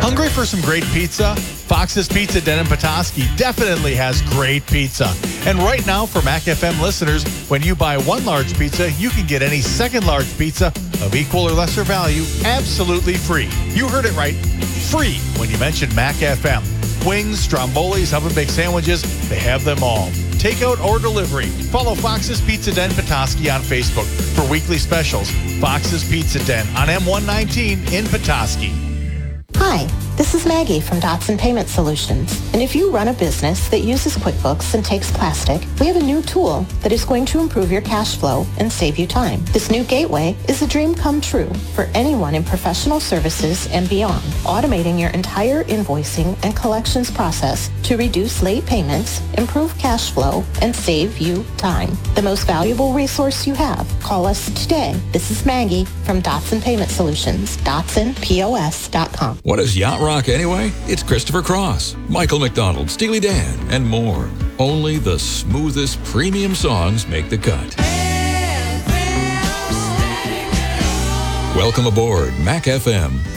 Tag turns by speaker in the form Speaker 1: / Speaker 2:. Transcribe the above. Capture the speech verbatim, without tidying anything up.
Speaker 1: Hungry for some great pizza? Fox's Pizza Den in Petoskey definitely has great pizza. And right now, for Mac F M listeners, when you buy one large pizza, you can get any second large pizza of equal or lesser value absolutely free. You heard it right. Free when you mention Mac F M. Wings, strombolis, oven-baked sandwiches, they have them all. Takeout or delivery. Follow Fox's Pizza Den Petoskey on Facebook for weekly specials. Fox's Pizza Den on M one nineteen in Petoskey.
Speaker 2: Hi, this is Maggie from Dotson Payment Solutions. And if you run a business that uses QuickBooks and takes plastic, we have a new tool that is going to improve your cash flow and save you time. This new gateway is a dream come true for anyone in professional services and beyond, automating your entire invoicing and collections process to reduce late payments, improve cash flow, and save you time. The most valuable resource you have. Call us today. This is Maggie from Dotson Payment Solutions, Dotson P O S dot com.
Speaker 3: What is Yacht Rock anyway? It's Christopher Cross, Michael McDonald, Steely Dan, and more. Only the smoothest premium songs make the cut. Welcome aboard Mac F M,